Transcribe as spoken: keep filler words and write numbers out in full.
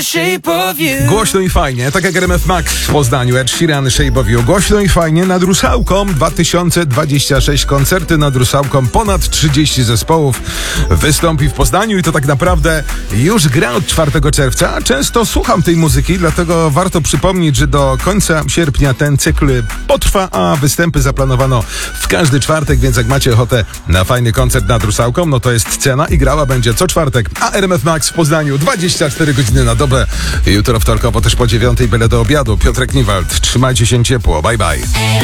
Shape of you. Głośno i fajnie, tak jak R M F Max w Poznaniu, Ed Sheeran, Shape of You. Głośno i fajnie nad Rusałką dwa tysiące dwadzieścia sześć, koncerty nad Rusałką, ponad trzydzieści zespołów wystąpi w Poznaniu i to tak naprawdę już gra od czwartego czerwca. Często słucham tej muzyki, dlatego warto przypomnieć, że do końca sierpnia ten cykl potrwa, a występy zaplanowano w każdy czwartek, więc jak macie ochotę na fajny koncert nad Rusałką, no to jest cena i grała będzie co czwartek, a R M F Max w Poznaniu dwadzieścia cztery godziny na dobę. Jutro wtorkowo też po dziewiątej byle do obiadu. Piotrek Niwald, trzymajcie się ciepło, bye bye.